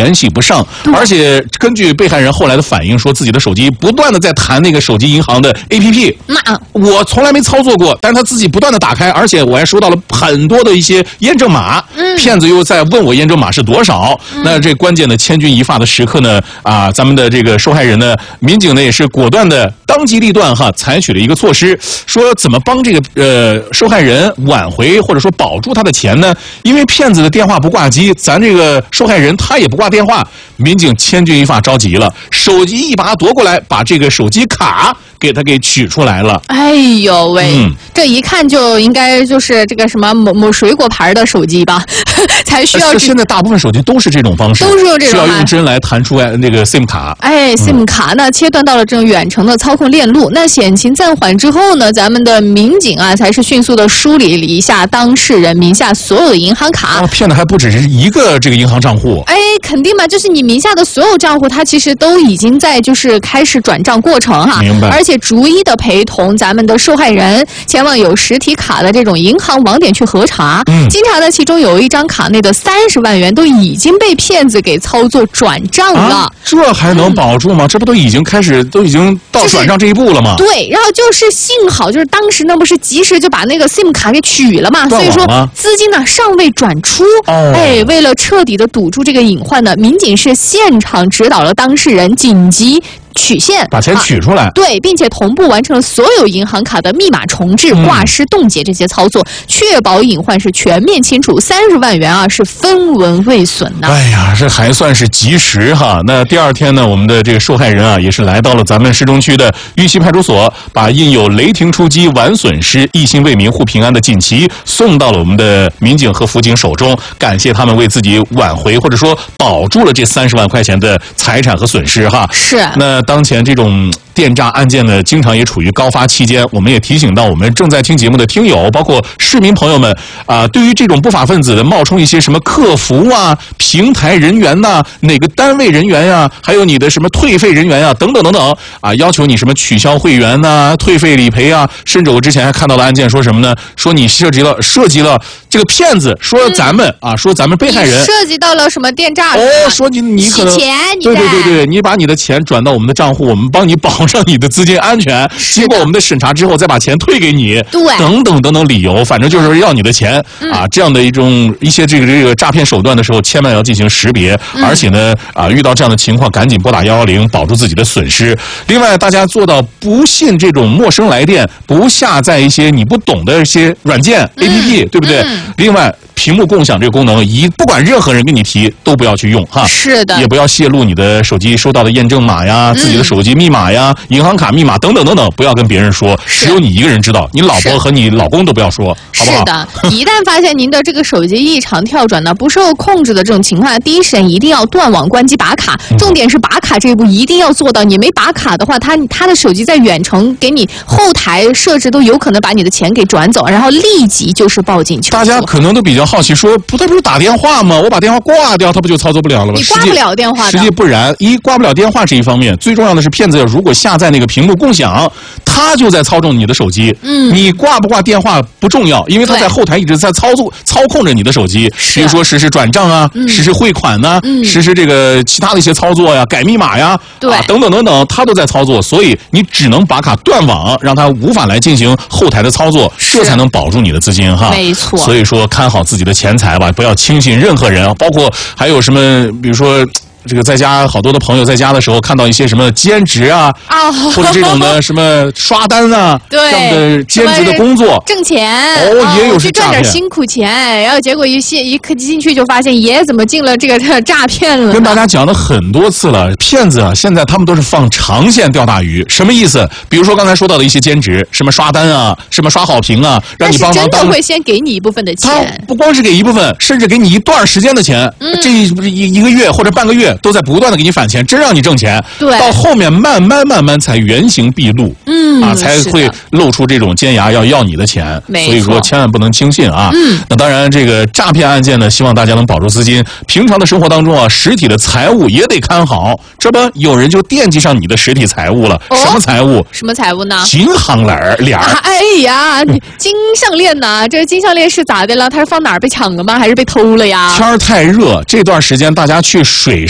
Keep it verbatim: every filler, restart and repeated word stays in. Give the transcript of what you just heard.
联系不上，而且根据被害人后来的反映，说自己的手机不断的在弹那个手机银行的 A P P， 那我从来没操作过，但是他自己不断的打开，而且我还收到了很多的一些验证码，嗯，骗子又在问我验证码是多少，嗯、那这关键的千钧一发的时刻呢，啊，咱们的这个受害人呢，民警呢也是果断的当机立断哈，采取了一个措施，说怎么帮这个呃受害人挽回或者说保住他的钱呢？因为骗子的电话不挂机，咱这个受害人他也不挂电话，民警千钧一发着急了，手机一把他夺过来，把这个手机卡给他给取出来了。 哎呦喂，嗯、这一看就应该就是这个什么某某水果牌的手机吧，才需要。 现在大部分手机都是这种方式， 都是用这种， 需要用针来弹出那个 SIM 卡。 哎 ，SIM 卡呢、嗯、切断到了这种远程的操控链路。那险情暂缓之后呢，咱们的民警啊，才是迅速的梳理了一下当事人名下所有的银行卡。 哦，骗的还不只是一个这个银行账户。 哎，肯定嘛，就是你名下的所有账户，它其实都已经在就是开始转账过程哈。 明白。 而且逐一的陪同咱们的受害人前往有实体卡的这种银行网点去核查。嗯。经查呢，其中有一张卡内的三十万元都已经被骗子给操作转账了。 啊、这还能保住吗？嗯、这不都已经开始都已经到转账这一步了吗？ 就是、对，然后就是幸好就是当时呢不是及时就把那个 SIM 卡给取了嘛，所以说资金呢尚未转出。哦。哎，为了彻底的堵住这个隐患呢，民警是现场指导了当事人紧急取现， 把钱取出来、啊， 对，并且同步完成了所有银行卡的密码重置、嗯、挂失、冻结这些操作，确保隐患是全面清除，三十万元啊是分文未损呢。 哎呀，这还算是及时哈。那第二天呢，我们的这个受害人啊，也是来到了咱们市中区的玉溪派出所，把印有雷霆出击、挽损失、一心为民护平安的锦旗送到了我们的民警和辅警手中，感谢他们为自己挽回或者说保住了这三十万块钱的财产和损失哈。 是。 那当前这种电诈案件呢，经常也处于高发期间，我们也提醒到我们正在听节目的听友，包括市民朋友们啊、呃，对于这种不法分子的冒充一些什么客服啊、平台人员呐、啊、哪个单位人员呀、啊，还有你的什么退费人员呀、啊，等等等等啊，要求你什么取消会员呐、啊、退费理赔啊，甚至我之前还看到了案件说什么呢？说你涉及了涉及了这个骗子，说咱们、嗯、啊，说咱们被害人涉及到了什么电诈哦，说你你可能洗钱，你对对对对，你把你的钱转到我们的账户，我们帮你保障你的资金安全，经过我们的审查之后再把钱退给你， 对， 等等等等理由，反正就是要你的钱、嗯、啊，这样的一种一些这个这个诈骗手段的时候，千万要进行识别，嗯、而且呢啊，遇到这样的情况赶紧拨打幺幺零，保住自己的损失。另外，大家做到不信这种陌生来电，不下载一些你不懂的一些软件、嗯、A P P， 对不对？嗯、另外。屏幕共享这个功能，一不管任何人跟你提，都不要去用哈。 是的， 也不要泄露你的手机收到的验证码呀、嗯、自己的手机密码呀、银行卡密码等等等等，不要跟别人说，只有你一个人知道，你老婆和你老公都不要说，好不好？ 是的，一旦发现您的这个手机异常跳转呢，不受控制的这种情况，第一时间一定要断网关机拔卡。重点是拔卡这一步一定要做到，你没拔卡的话，他他的手机在远程给你后台设置都有可能把你的钱给转走，然后立即就是报警求助。 大家可能都比较好奇说，不，他不是打电话吗？我把电话挂掉，他不就操作不了了吗？ 你挂不了电话的。 实际不然，一挂不了电话是一方面，最重要的是骗子如果下载那个屏幕共享，他就在操纵你的手机。嗯，你挂不挂电话不重要，因为他在后台一直在操作操控着你的手机，比如说实施转账啊，嗯、实施汇款呐、啊，嗯、实施这个其他的一些操作呀、改密码呀， 对、 啊，等等等等，他都在操作，所以你只能把卡断网，让他无法来进行后台的操作，这才能保住你的资金哈。 没错， 所以说看好自己的钱财吧，不要轻信任何人，包括还有什么，比如说。这个在家好多的朋友在家的时候看到一些什么兼职啊，啊或者这种的什么刷单啊， 对这样的兼职的工作挣钱哦，也有去赚点辛苦钱，然后结果一些一刻进去就发现爷怎么进了这个诈骗了。 跟大家讲了很多次了，骗子啊，现在他们都是放长线钓大鱼，什么意思？比如说刚才说到的一些兼职，什么刷单啊，什么刷好评啊，让你帮忙当。 真的会先给你一部分的钱， 他不光是给一部分，甚至给你一段时间的钱，嗯、这一一一个月或者半个月。都在不断的给你返钱，真让你挣钱。 对， 到后面慢慢慢慢才原形毕露，嗯啊，才会露出这种尖牙要要你的钱。所以说千万不能轻信啊。嗯，那当然这个诈骗案件呢，希望大家能保住资金。平常的生活当中啊，实体的财物也得看好。这不有人就惦记上你的实体财物了？哦、什么财物？ 什么财物呢？ 金项链儿链儿、 啊。哎呀，金项链呐，这金项链是咋的了？它是放哪儿被抢了吗？还是被偷了呀？ 天儿太热，这段时间大家去水